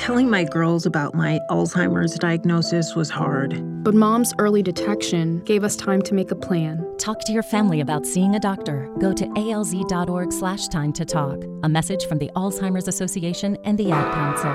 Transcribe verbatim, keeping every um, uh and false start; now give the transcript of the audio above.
Telling my girls about my Alzheimer's diagnosis was hard. But Mom's early detection gave us time to make a plan. Talk to your family about seeing a doctor. Go to A L Z dot org slash time to talk. A message from the Alzheimer's Association and the Ad Council.